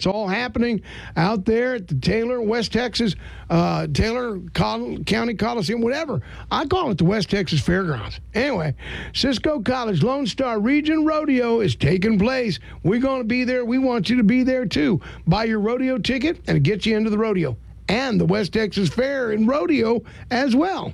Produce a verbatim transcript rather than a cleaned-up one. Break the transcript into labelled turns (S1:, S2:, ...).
S1: It's all happening out there at the Taylor, West Texas, uh, Taylor Col- County Coliseum, whatever. I call it the West Texas Fairgrounds. Anyway, Cisco College Lone Star Region Rodeo is taking place. We're going to be there. We want you to be there, too. Buy your rodeo ticket, and it gets you into the rodeo. And the West Texas Fair and Rodeo as well.